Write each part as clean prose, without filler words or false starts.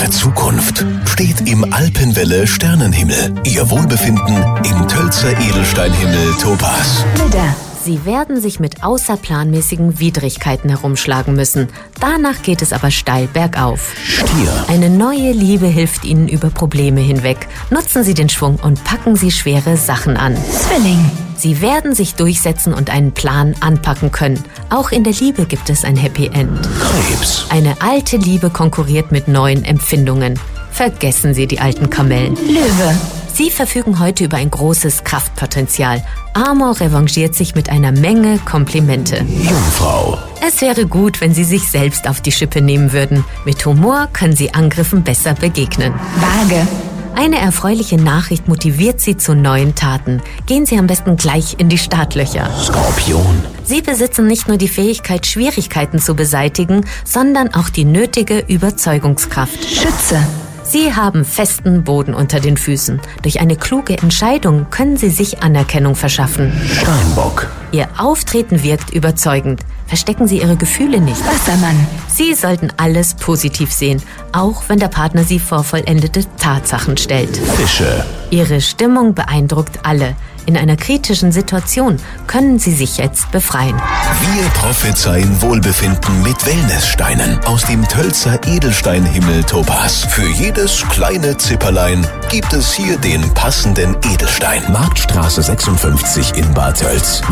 Ihre Zukunft steht im Alpenwelle Sternenhimmel. Ihr Wohlbefinden im Tölzer Edelsteinhimmel Topaz. Widder. Sie werden sich mit außerplanmäßigen Widrigkeiten herumschlagen müssen. Danach geht es aber steil bergauf. Stier. Eine neue Liebe hilft Ihnen über Probleme hinweg. Nutzen Sie den Schwung und packen Sie schwere Sachen an. Zwilling. Sie werden sich durchsetzen und einen Plan anpacken können. Auch in der Liebe gibt es ein Happy End. Krebs. Eine alte Liebe konkurriert mit neuen Empfindungen. Vergessen Sie die alten Kamellen. Löwe. Sie verfügen heute über ein großes Kraftpotenzial. Amor revanchiert sich mit einer Menge Komplimente. Jungfrau. Es wäre gut, wenn Sie sich selbst auf die Schippe nehmen würden. Mit Humor können Sie Angriffen besser begegnen. Waage. Eine erfreuliche Nachricht motiviert Sie zu neuen Taten. Gehen Sie am besten gleich in die Startlöcher. Skorpion. Sie besitzen nicht nur die Fähigkeit, Schwierigkeiten zu beseitigen, sondern auch die nötige Überzeugungskraft. Schütze. Sie haben festen Boden unter den Füßen. Durch eine kluge Entscheidung können Sie sich Anerkennung verschaffen. Steinbock. Ihr Auftreten wirkt überzeugend. Verstecken Sie Ihre Gefühle nicht. Wassermann. Sie sollten alles positiv sehen, auch wenn der Partner Sie vor vollendete Tatsachen stellt. Fische. Ihre Stimmung beeindruckt alle. In einer kritischen Situation können Sie sich jetzt befreien. Wir prophezeien Wohlbefinden mit Wellnesssteinen aus dem Tölzer Edelsteinhimmel Topaz. Für jedes kleine Zipperlein gibt es hier den passenden Edelstein. Marktstraße 56 in Bad Tölz.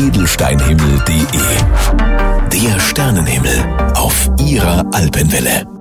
www.edelsteinhimmel.de. Der Sternenhimmel auf Ihrer Alpenwelle.